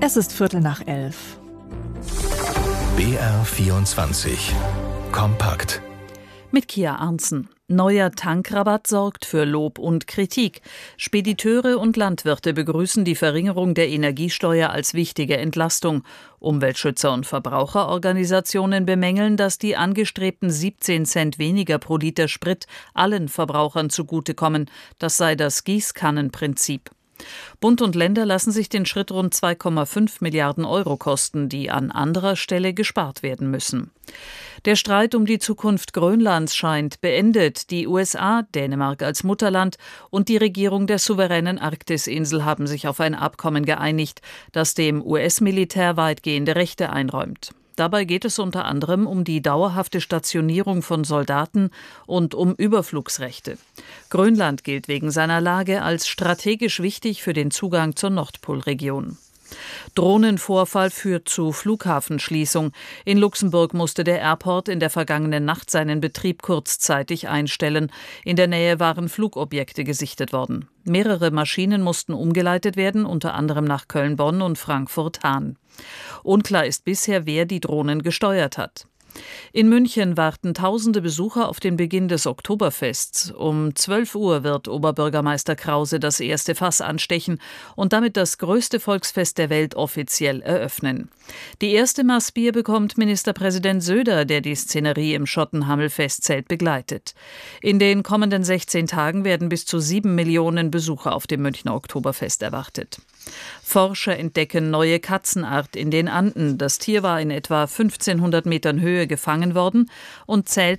Es ist 11:15. BR24 Kompakt. Mit Kia Arntzen. Neuer Tankrabatt sorgt für Lob und Kritik. Spediteure und Landwirte begrüßen die Verringerung der Energiesteuer als wichtige Entlastung. Umweltschützer und Verbraucherorganisationen bemängeln, dass die angestrebten 17 Cent weniger pro Liter Sprit allen Verbrauchern zugutekommen. Das sei das Gießkannenprinzip. Bund und Länder lassen sich den Schritt rund 2,5 Milliarden Euro kosten, die an anderer Stelle gespart werden müssen. Der Streit um die Zukunft Grönlands scheint beendet. Die USA, Dänemark als Mutterland und die Regierung der souveränen Arktisinsel haben sich auf ein Abkommen geeinigt, das dem US-Militär weitgehende Rechte einräumt. Dabei geht es unter anderem um die dauerhafte Stationierung von Soldaten und um Überflugsrechte. Grönland gilt wegen seiner Lage als strategisch wichtig für den Zugang zur Nordpolregion. Drohnenvorfall führt zu Flughafenschließung. In Luxemburg musste der Airport in der vergangenen Nacht seinen Betrieb kurzzeitig einstellen. In der Nähe waren Flugobjekte gesichtet worden. Mehrere Maschinen mussten umgeleitet werden, unter anderem nach Köln-Bonn und Frankfurt-Hahn. Unklar ist bisher, wer die Drohnen gesteuert hat. In München warten tausende Besucher auf den Beginn des Oktoberfests. Um 12 Uhr wird Oberbürgermeister Krause das erste Fass anstechen und damit das größte Volksfest der Welt offiziell eröffnen. Die erste Maß Bier bekommt Ministerpräsident Söder, der die Szenerie im Schottenhamel-Festzelt begleitet. In den kommenden 16 Tagen werden bis zu 7 Millionen Besucher auf dem Münchner Oktoberfest erwartet. Forscher entdecken neue Katzenart in den Anden. Das Tier war in etwa 1500 Metern Höhe gefangen worden und zählt